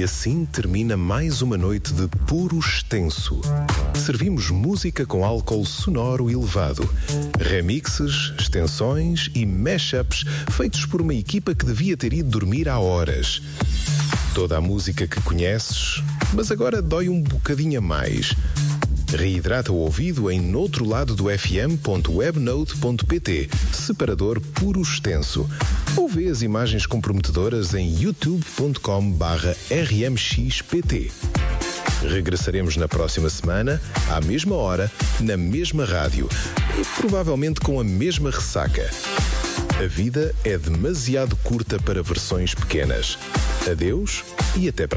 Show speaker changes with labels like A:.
A: E assim termina mais uma noite de puro extenso. Servimos música com álcool sonoro elevado, remixes, extensões e mashups feitos por uma equipa que devia ter ido dormir há horas. Toda a música que conheces, mas agora dói um bocadinho a mais. Reidrata o ouvido em noutroladodo.fm.webnode.pt, separador puro extenso. Ou vê as imagens comprometedoras em youtube.com/rmxpt. Regressaremos na próxima semana, à mesma hora, na mesma rádio e provavelmente com a mesma ressaca. A vida é demasiado curta para versões pequenas. Adeus e até para